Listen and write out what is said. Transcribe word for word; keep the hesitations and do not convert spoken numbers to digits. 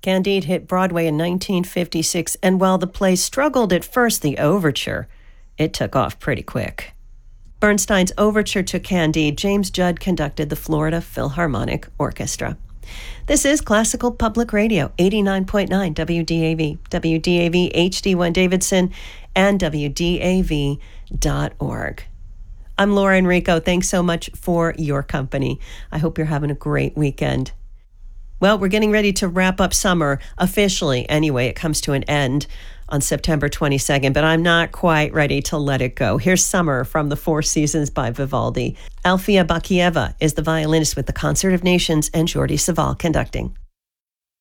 Candide hit Broadway in nineteen fifty-six, and while the play struggled at first, the overture, it took off pretty quick. Bernstein's overture to Candide, James Judd conducted the Florida Philharmonic Orchestra. This is Classical Public Radio, eighty-nine point nine W D A V, W D A V H D one Davidson, and W D A V dot org. I'm Laura Enrico. Thanks so much for your company. I hope you're having a great weekend. Well, we're getting ready to wrap up summer officially. Anyway, it comes to an end on September twenty-second, but I'm not quite ready to let it go. Here's Summer from the Four Seasons by Vivaldi. Alfia Bakieva is the violinist with the Concert of Nations and Jordi Savall conducting.